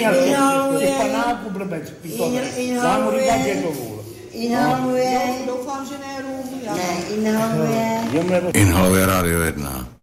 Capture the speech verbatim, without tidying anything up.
neměl těch panáků blbec. Já mu říkám, že to vůl. Inhaluje. Doufám, že ne rum. Ne, inhaluje. Inhaluje Rádio jedna.